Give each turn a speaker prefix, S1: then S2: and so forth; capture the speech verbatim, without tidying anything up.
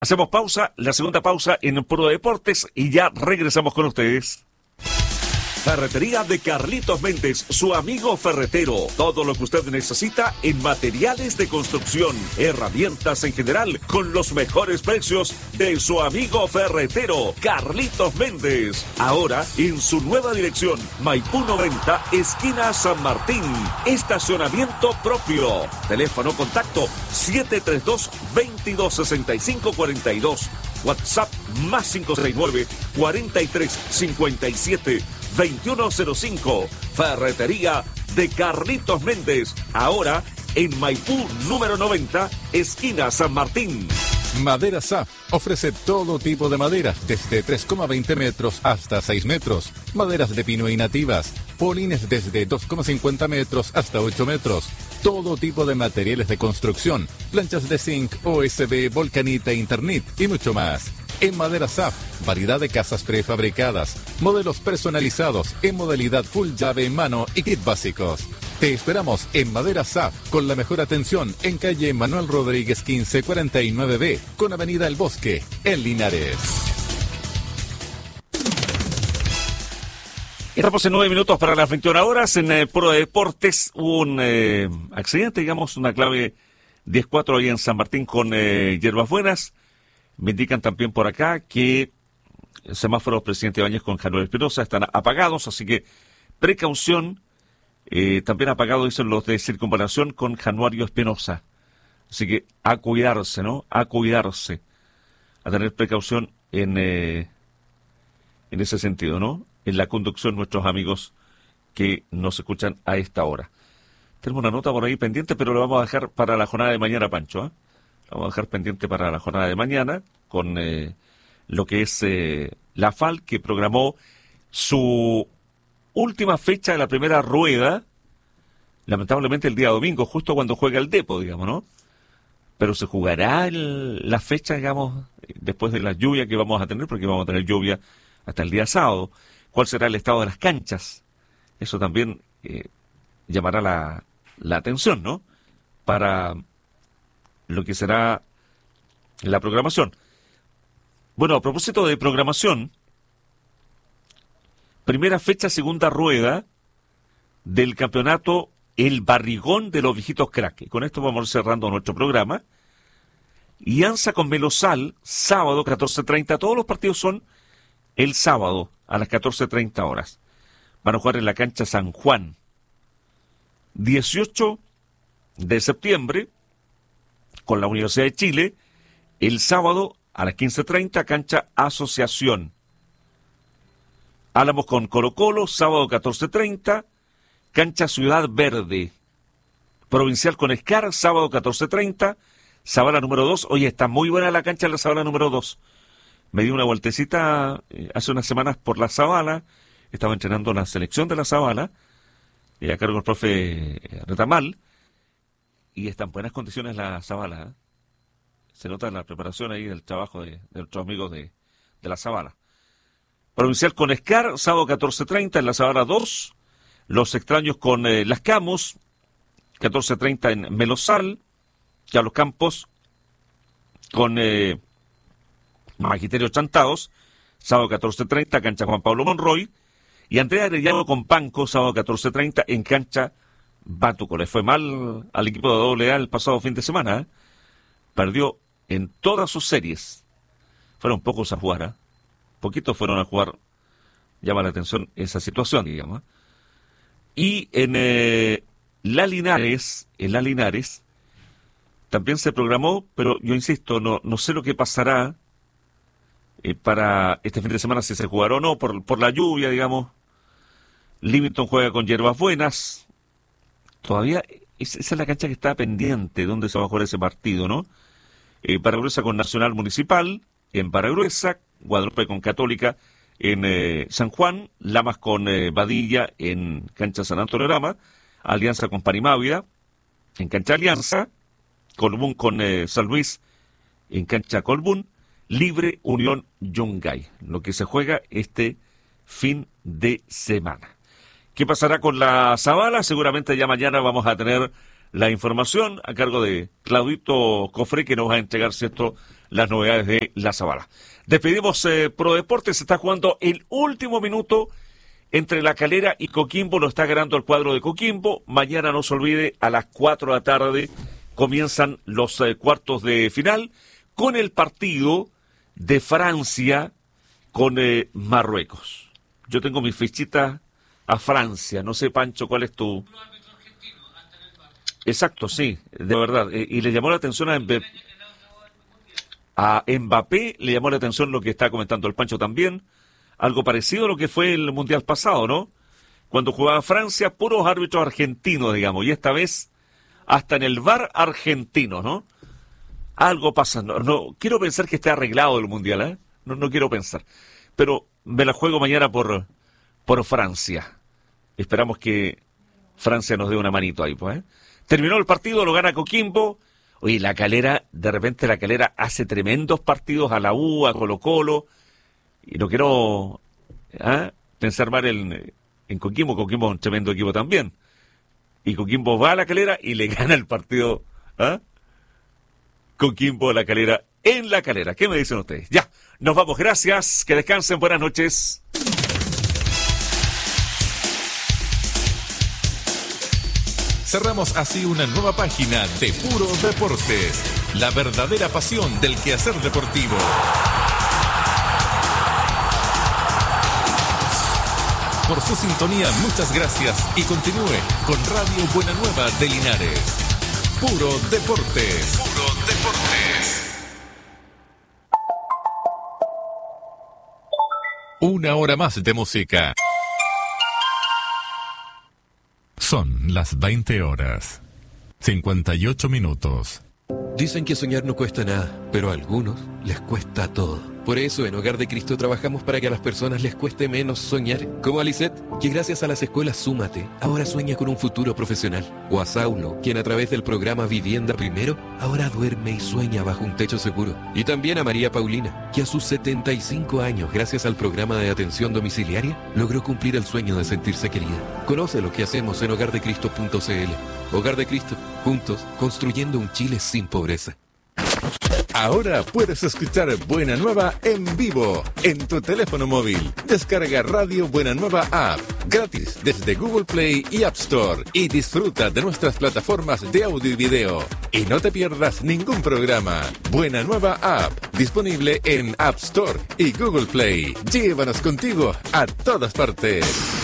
S1: Hacemos pausa, la segunda pausa en Pro Deportes y ya regresamos con ustedes. Ferretería de Carlitos Méndez, su amigo ferretero. Todo lo que usted necesita en materiales de construcción, herramientas en general, con los mejores precios de su amigo ferretero, Carlitos Méndez. Ahora en su nueva dirección, Maipú noventa, esquina San Martín. Estacionamiento propio. Teléfono contacto siete tres dos, veintidós sesenta y cinco cuarenta y dos. WhatsApp más cinco seis nueve, cuarenta y tres cincuenta y siete, veintiuno cero cinco. Ferretería de Carlitos Méndez. Ahora en Maipú número noventa, esquina San Martín.
S2: Madera S A F ofrece todo tipo de maderas, desde tres coma veinte metros hasta seis metros. Maderas de pino y nativas. Polines desde dos coma cincuenta metros hasta ocho metros. Todo tipo de materiales de construcción. Planchas de zinc, O S B, volcanita, Internet y mucho más. En Madera S A F, variedad de casas prefabricadas, modelos personalizados en modalidad full llave en mano y kit básicos. Te esperamos en Madera S A F con la mejor atención en calle Manuel Rodríguez quince cuarenta y nueve B con avenida El Bosque, en Linares.
S1: Estamos en nueve minutos para las veintiuna horas. En eh, Pro Deportes hubo un eh, accidente, digamos, una clave diez cuatro ahí en San Martín con eh, Hierbas Buenas. Me indican también por acá que el semáforo Presidente Ibáñez con Januel Espinosa están apagados, así que precaución. Eh, también apagados dicen los de circunvalación con Januario Espinosa. Así que a cuidarse, ¿no? A cuidarse. A tener precaución en, eh, en ese sentido, ¿no? En la conducción, nuestros amigos que nos escuchan a esta hora. Tenemos una nota por ahí pendiente, pero lo vamos a dejar para la jornada de mañana, Pancho, ¿eh? Vamos a dejar pendiente para la jornada de mañana con eh, lo que es eh, la F A L, que programó su última fecha de la primera rueda, lamentablemente el día domingo, justo cuando juega el Depo, digamos, ¿no? Pero se jugará el, la fecha, digamos, después de la lluvia que vamos a tener, porque vamos a tener lluvia hasta el día sábado. ¿Cuál será el estado de las canchas? Eso también eh, llamará la, la atención, ¿no? Para lo que será la programación. Bueno, a propósito de programación, primera fecha, segunda rueda del campeonato El Barrigón de los Viejitos Crack. Con esto vamos cerrando nuestro programa. Alianza con Melosal, sábado catorce treinta. Todos los partidos son el sábado a las catorce treinta horas. Van a jugar en la cancha San Juan. dieciocho de septiembre, con la Universidad de Chile, el sábado a las quince treinta, cancha Asociación. Álamos con Colo Colo, sábado catorce treinta, cancha Ciudad Verde. Provincial con Escar, sábado catorce treinta, Zabala número dos. Oye, está muy buena la cancha de la Zabala número dos. Me di una vueltecita eh, hace unas semanas por la Zabala. Estaba entrenando la selección de la Zabala, eh, a cargo del profe eh, Retamal. Y está en buenas condiciones la Zabala, ¿eh? Se nota en la preparación ahí del trabajo de, de nuestros amigos de, de la Zabala. Provincial con Escar, sábado catorce treinta en la Zabala dos. Los extraños con eh, Las Camus, catorce treinta en Melosal. Carlos Campos con eh, Magisterio Chantados, sábado catorce treinta, cancha Juan Pablo Monroy. Y Andrea Arellano con Panco, sábado catorce treinta en cancha Batuco. Le fue mal al equipo de doble A el pasado fin de semana, ¿eh? Perdió en todas sus series. Fueron pocos a jugar, ¿eh? Poquitos fueron a jugar. Llama la atención esa situación, digamos. Y en eh, La Linares, en La Linares, también se programó, pero yo insisto, no, no sé lo que pasará eh, para este fin de semana, si se jugará o no, por, por la lluvia, digamos. Livingston juega con Hierbas Buenas. Todavía, esa es la cancha que está pendiente, donde se va a jugar ese partido, ¿no? Eh, Paragruesa con Nacional Municipal, en Paragruesa, Guadalupe con Católica, en eh, San Juan, Lamas con eh, Badilla, en cancha San Antonio Lama, Alianza con Panimávida, en cancha Alianza, Colbún con eh, San Luis, en cancha Colbún, Libre Unión Yungay, lo que se juega este fin de semana. ¿Qué pasará con la Zabala? Seguramente ya mañana vamos a tener la información a cargo de Claudito Cofré, que nos va a entregar, ¿cierto?, las novedades de la Zabala. Despedimos eh, Pro Deportes. Se está jugando el último minuto entre La Calera y Coquimbo. Lo está ganando el cuadro de Coquimbo. Mañana, no se olvide, a las cuatro de la tarde comienzan los eh, cuartos de final con el partido de Francia con eh, Marruecos. Yo tengo mi fichita a Francia. No sé, Pancho, ¿cuál es tu...? Exacto, sí, de verdad. Eh, y le llamó la atención a Mbappé. A Mbappé le llamó la atención lo que está comentando el Pancho también. Algo parecido a lo que fue el Mundial pasado, ¿no? Cuando jugaba Francia, puros árbitros argentinos, digamos. Y esta vez, hasta en el V A R argentino, ¿no? Algo pasa. No, no quiero pensar que esté arreglado el Mundial, ¿eh? No, no quiero pensar. Pero me la juego mañana por, por Francia. Esperamos que Francia nos dé una manito ahí, pues, ¿eh? Terminó el partido, lo gana Coquimbo. Oye, La Calera, de repente La Calera hace tremendos partidos a la U, a Colo Colo. Y no quiero ¿eh? pensar mal en, en Coquimbo. Coquimbo es un tremendo equipo también. Y Coquimbo va a La Calera y le gana el partido. ¿eh? Coquimbo, La Calera, en La Calera. ¿Qué me dicen ustedes? Ya, nos vamos. Gracias. Que descansen. Buenas noches.
S2: Cerramos así una nueva página de Puro Deportes, la verdadera pasión del quehacer deportivo. Por su sintonía, muchas gracias y continúe con Radio Buena Nueva de Linares. Puro Deportes. Puro Deportes. Una hora más de música. Son las veinte horas, cincuenta y ocho minutos.
S3: Dicen que soñar no cuesta nada, pero a algunos les cuesta todo. Por eso en Hogar de Cristo trabajamos para que a las personas les cueste menos soñar. Como a Lisette, que gracias a las escuelas Súmate, ahora sueña con un futuro profesional. O a Saulo, quien a través del programa Vivienda Primero, ahora duerme y sueña bajo un techo seguro. Y también a María Paulina, que a sus setenta y cinco años, gracias al programa de atención domiciliaria, logró cumplir el sueño de sentirse querida. Conoce lo que hacemos en hogar de cristo punto c l. Hogar de Cristo, juntos, construyendo un Chile sin pobreza.
S2: Ahora puedes escuchar Buena Nueva en vivo en tu teléfono móvil. Descarga Radio Buena Nueva App gratis desde Google Play y App Store y disfruta de nuestras plataformas de audio y video. Y no te pierdas ningún programa. Buena Nueva App, disponible en App Store y Google Play. Llévanos contigo a todas partes.